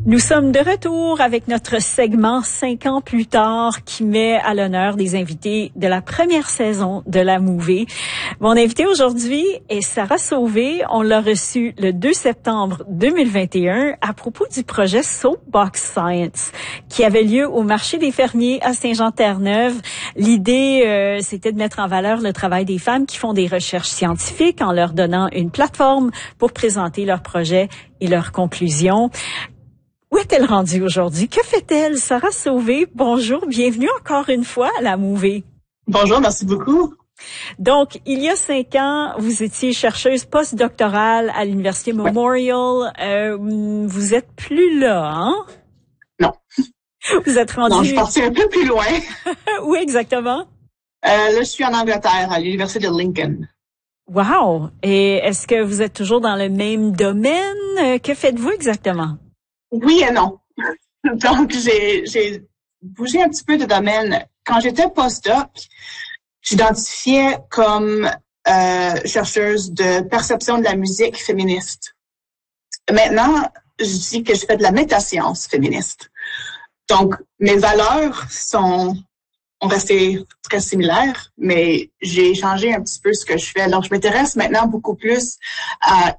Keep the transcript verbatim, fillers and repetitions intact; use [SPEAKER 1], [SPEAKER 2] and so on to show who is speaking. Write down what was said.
[SPEAKER 1] Nous sommes de retour avec notre segment cinq ans plus tard qui met à l'honneur des invités de la première saison de la Mouvée. Mon invité aujourd'hui est Sarah Sauvé. On l'a reçue le deux septembre deux mille vingt et un à propos du projet Soapbox Science qui avait lieu au marché des fermiers à Saint-Jean-Terre-Neuve. L'idée, euh, c'était de mettre en valeur le travail des femmes qui font des recherches scientifiques en leur donnant une plateforme pour présenter leurs projets et leurs conclusions. Où est-elle rendue aujourd'hui? Que fait-elle? Sarah Sauvé, bonjour, bienvenue encore une fois à la Mouvée.
[SPEAKER 2] Bonjour, merci beaucoup.
[SPEAKER 1] Donc, il y a cinq ans, vous étiez chercheuse postdoctorale à l'Université Memorial. Ouais. Euh, vous êtes plus là, hein?
[SPEAKER 2] Non.
[SPEAKER 1] Vous êtes rendue...
[SPEAKER 2] Non, je suis partie un peu plus loin.
[SPEAKER 1] Où exactement?
[SPEAKER 2] Euh, là, je suis en Angleterre, à l'Université de Lincoln.
[SPEAKER 1] Wow! Et est-ce que vous êtes toujours dans le même domaine? Que faites-vous exactement?
[SPEAKER 2] Oui et non. Donc, j'ai, j'ai bougé un petit peu de domaine. Quand j'étais postdoc, j'identifiais comme euh, chercheuse de perception de la musique féministe. Maintenant, je dis que je fais de la métascience féministe. Donc, mes valeurs sont ont resté très similaires, mais j'ai changé un petit peu ce que je fais. Donc, je m'intéresse maintenant beaucoup plus à